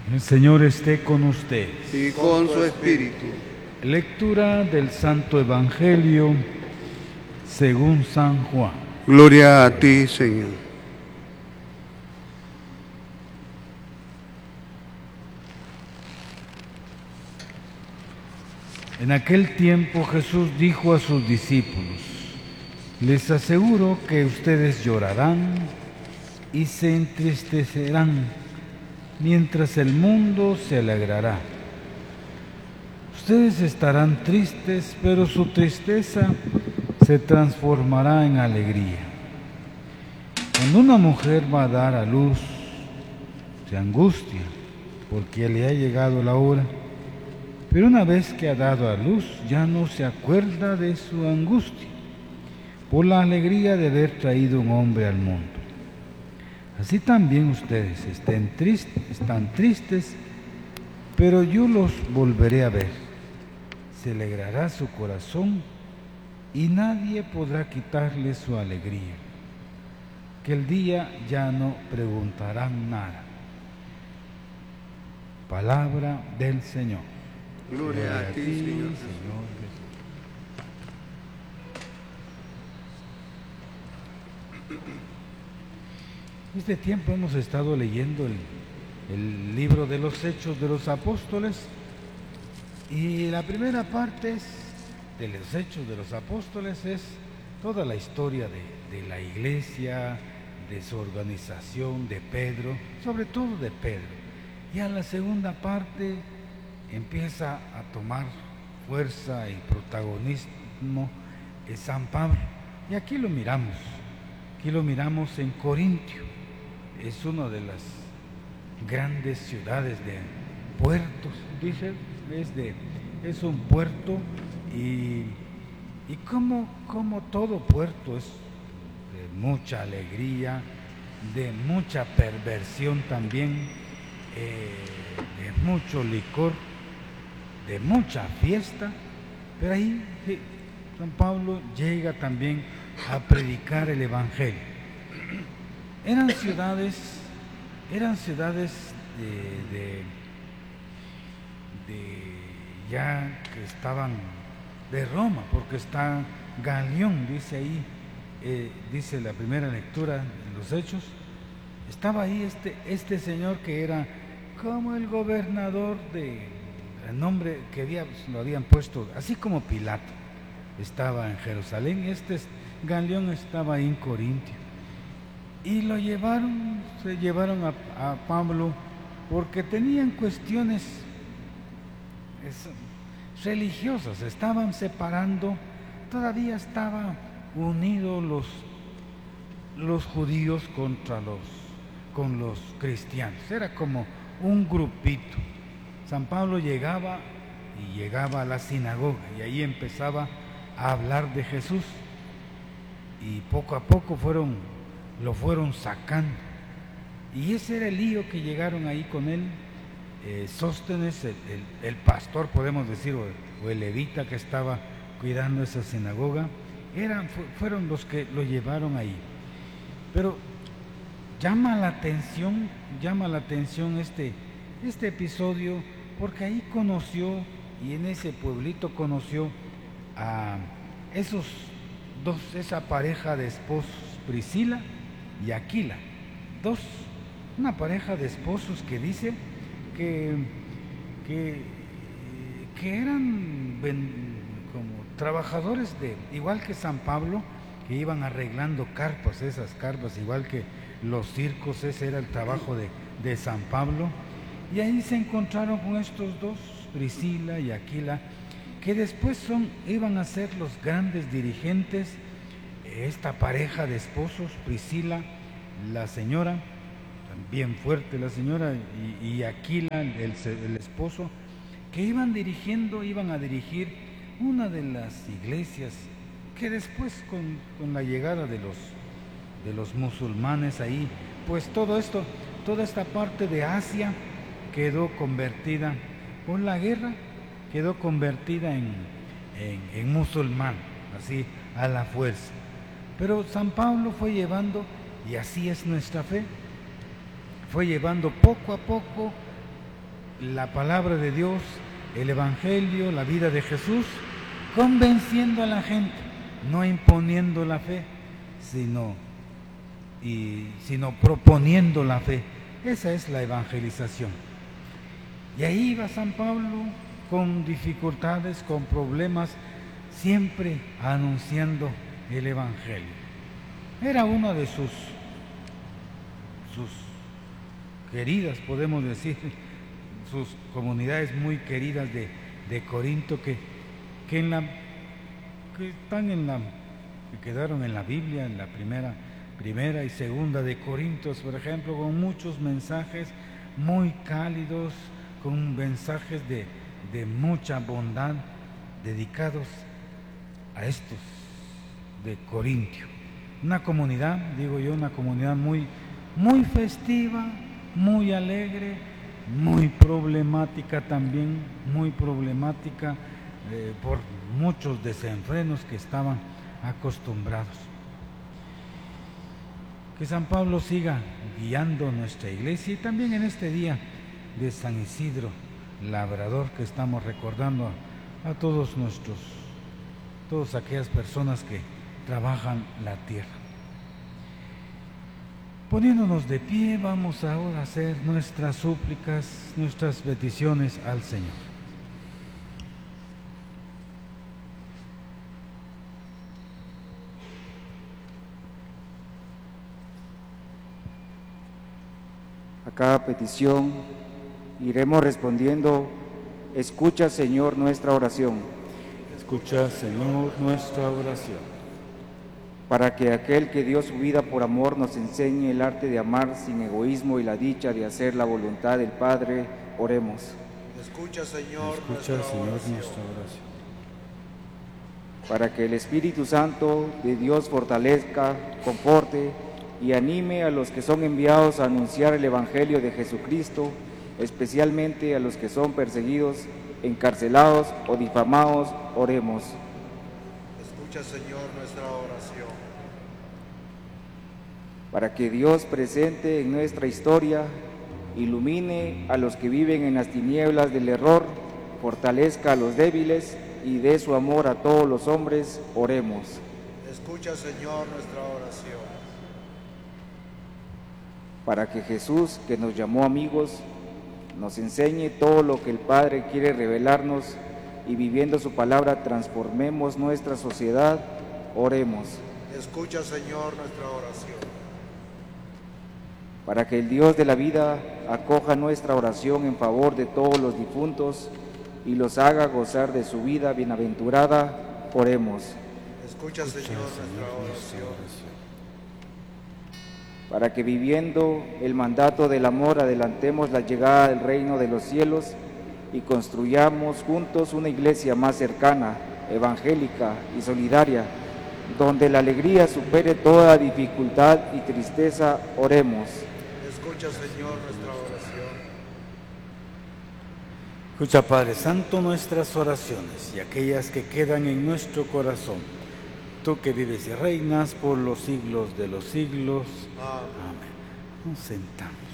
El Señor esté con ustedes. Y con su espíritu. Lectura del Santo Evangelio según San Juan. Gloria a ti, Señor. En aquel tiempo Jesús dijo a sus discípulos: les aseguro que ustedes llorarán y se entristecerán, mientras el mundo se alegrará. Ustedes estarán tristes, pero su tristeza se transformará en alegría. Cuando una mujer va a dar a luz, se angustia porque le ha llegado la hora, pero una vez que ha dado a luz ya no se acuerda de su angustia por la alegría de haber traído un hombre al mundo. Así también ustedes están tristes, pero yo los volveré a ver. Se alegrará su corazón y nadie podrá quitarle su alegría. Aquel día ya no preguntarán nada. Palabra del Señor. Gloria a ti, Señor. Este tiempo hemos estado leyendo el libro de los Hechos de los Apóstoles, y la primera parte de los Hechos de los Apóstoles es toda la historia de la iglesia, de su organización, de Pedro, sobre todo de Pedro. Ya la segunda parte empieza a tomar fuerza y protagonismo de San Pablo, y aquí lo miramos en Corintio. Es una de las grandes ciudades de puertos, dice, es un puerto, y como todo puerto es de mucha alegría, de mucha perversión también, de mucho licor, de mucha fiesta, pero ahí San Pablo llega también a predicar el Evangelio. Eran ciudades ya que estaban de Roma, porque está Galión, dice ahí, dice la primera lectura de los Hechos. Estaba ahí este señor que era como el gobernador el nombre que lo habían puesto, así como Pilato estaba en Jerusalén. Galión estaba ahí en Corintio, y se llevaron a Pablo porque tenían cuestiones religiosas, estaban separando, todavía estaban unidos los judíos con los cristianos, era como un grupito. San Pablo llegaba a la sinagoga, y ahí empezaba a hablar de Jesús, y poco a poco lo fueron sacando, y ese era el lío que llegaron ahí con él. Sóstenes, el pastor, podemos decir, o el levita que estaba cuidando esa sinagoga, fueron los que lo llevaron ahí. Pero llama la atención este episodio, porque ahí conoció, y en ese pueblito conoció a esa pareja de esposos, Priscila y Aquila, una pareja de esposos que dice que eran como trabajadores igual que San Pablo, que iban arreglando carpas, esas carpas, igual que los circos. Ese era el trabajo de San Pablo, y ahí se encontraron con estos dos, Priscila y Aquila, que después iban a ser los grandes dirigentes. Esta pareja de esposos, Priscila, la señora, bien fuerte la señora, y Aquila, el esposo, que iban a dirigir una de las iglesias que después, con la llegada de los musulmanes ahí, pues toda esta parte de Asia quedó convertida por la guerra, quedó convertida en musulmán, así a la fuerza. Pero San Pablo fue llevando, y así es nuestra fe, fue llevando poco a poco la palabra de Dios, el Evangelio, la vida de Jesús, convenciendo a la gente, no imponiendo la fe, sino proponiendo la fe. Esa es la evangelización. Y ahí va San Pablo con dificultades, con problemas, siempre anunciando el Evangelio. Era una de sus queridas, podemos decir, sus comunidades muy queridas de Corinto que quedaron en la Biblia, en la primera y segunda de Corintios, por ejemplo, con muchos mensajes muy cálidos, con mensajes de mucha bondad dedicados a estos de Corintio. Una comunidad, digo yo, una comunidad muy, muy festiva, muy alegre, muy problemática también, muy problemática por muchos desenfrenos que estaban acostumbrados. Que San Pablo siga guiando nuestra iglesia y también en este día de San Isidro Labrador que estamos recordando a todas aquellas personas que trabajan la tierra. Poniéndonos de pie, vamos ahora a hacer nuestras súplicas, nuestras peticiones al Señor. A cada petición iremos respondiendo: escucha, Señor, nuestra oración. Escucha, Señor, nuestra oración. Para que aquel que dio su vida por amor nos enseñe el arte de amar sin egoísmo y la dicha de hacer la voluntad del Padre, oremos. Escucha, Señor, nuestra oración. Para que el Espíritu Santo de Dios fortalezca, conforte y anime a los que son enviados a anunciar el Evangelio de Jesucristo, especialmente a los que son perseguidos, encarcelados o difamados, oremos. Escucha, Señor, nuestra oración. Para que Dios presente en nuestra historia, ilumine a los que viven en las tinieblas del error, fortalezca a los débiles y dé su amor a todos los hombres, oremos. Escucha, Señor, nuestra oración. Para que Jesús, que nos llamó amigos, nos enseñe todo lo que el Padre quiere revelarnos y viviendo su palabra transformemos nuestra sociedad, oremos. Escucha, Señor, nuestra oración. Para que el Dios de la vida acoja nuestra oración en favor de todos los difuntos y los haga gozar de su vida bienaventurada, oremos. Escucha, Señor, nuestra oración. Para que viviendo el mandato del amor adelantemos la llegada del reino de los cielos y construyamos juntos una iglesia más cercana, evangélica y solidaria, donde la alegría supere toda dificultad y tristeza, oremos. Escucha, Señor, nuestra oración. Escucha, Padre Santo, nuestras oraciones y aquellas que quedan en nuestro corazón. Tú que vives y reinas por los siglos de los siglos. Amén. Amén. Nos sentamos.